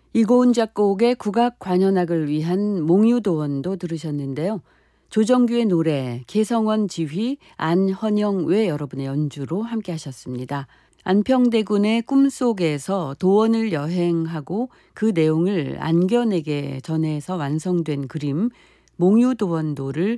이고은 작곡의 국악 관현악을 위한 몽유도원도 들으셨는데요. 조정규의 노래, 계성원 지휘, 안헌영 외 여러분의 연주로 함께 하셨습니다. 안평대군의 꿈속에서 도원을 여행하고 그 내용을 안견에게 전해서 완성된 그림 몽유도원도를